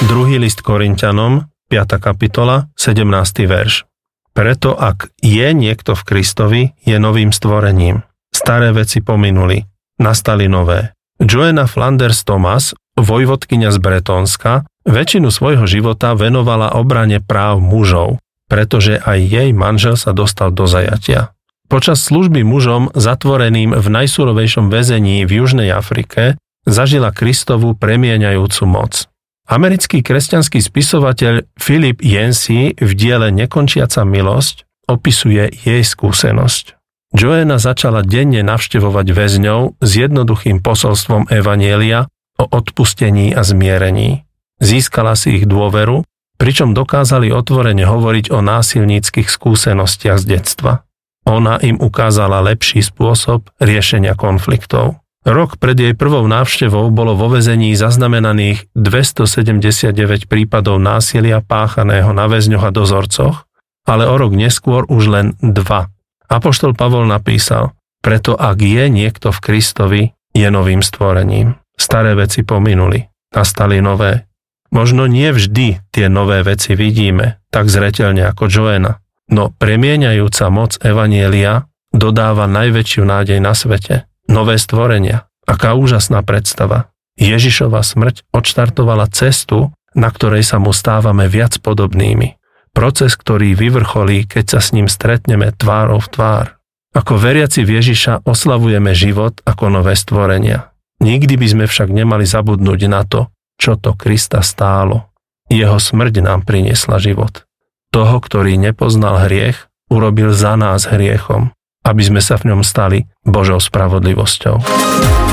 Druhý list Korinťanom, 5. kapitola, 17. verš. Preto ak je niekto v Kristovi, je novým stvorením. Staré veci pominuli, nastali nové. Joanna Flanders Thomas, vojvodkyňa z Bretónska, väčšinu svojho života venovala obrane práv mužov, pretože aj jej manžel sa dostal do zajatia. Počas služby mužom zatvoreným v najsurovejšom väzení v Južnej Afrike zažila Kristovu premieňajúcu moc. Americký kresťanský spisovateľ Philip Yancey v diele Nekončiaca milosť opisuje jej skúsenosť. Joanna začala denne navštevovať väzňov s jednoduchým posolstvom evanjelia o odpustení a zmierení. Získala si ich dôveru, pričom dokázali otvorene hovoriť o násilníckych skúsenostiach z detstva. Ona im ukázala lepší spôsob riešenia konfliktov. Rok pred jej prvou návštevou bolo vo väzení zaznamenaných 279 prípadov násilia páchaného na väzňoch a dozorcoch, ale o rok neskôr už len 2. Apoštol Pavol napísal, preto ak je niekto v Kristovi, je novým stvorením. Staré veci pominuli, nastali nové. Možno nie vždy tie nové veci vidíme, tak zreteľne ako Joanna, no premieňajúca moc evanjelia dodáva najväčšiu nádej na svete. Nové stvorenia. Aká úžasná predstava. Ježišova smrť odštartovala cestu, na ktorej sa mu stávame viac podobnými. Proces, ktorý vyvrcholí, keď sa s ním stretneme tvárou v tvár. Ako veriaci v Ježiša oslavujeme život ako nové stvorenia. Nikdy by sme však nemali zabudnúť na to, čo to Krista stálo. Jeho smrť nám priniesla život. Toho, ktorý nepoznal hriech, urobil za nás hriechom, aby sme sa v ňom stali Božou spravodlivosťou.